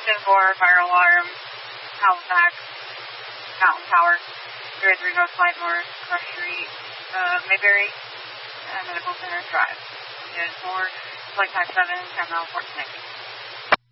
10-4, fire alarm, Halifax, Mountain Tower, 303 North Clyde North, Crush Street, Mayberry, Medical Center Drive. 10-4, flight time 7, 10 miles, 1490.